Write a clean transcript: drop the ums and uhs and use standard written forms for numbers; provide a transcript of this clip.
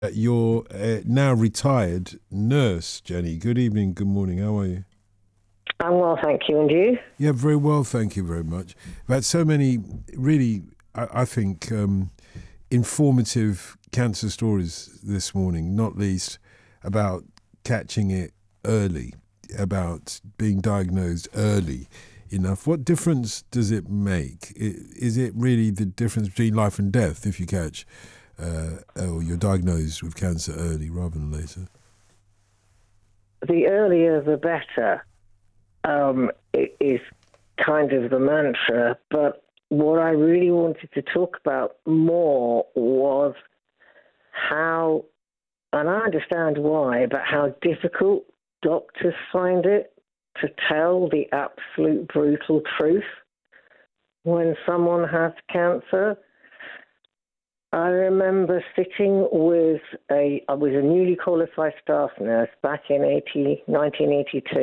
You're now retired nurse, Jenny. Good evening, good morning. How are you? I'm well, thank you. And you? Yeah, very well. Thank you very much. We've had so many really, I think, informative cancer stories this morning, not least about catching it early, about being diagnosed early enough. What difference does it make? Is it really the difference between life and death if you catch or you're diagnosed with cancer early rather than later? The earlier the better is kind of the mantra. But what I really wanted to talk about more was how, and I understand why, but how difficult doctors find it to tell the absolute brutal truth when someone has cancer. I remember sitting with I was a newly qualified staff nurse back in 1982.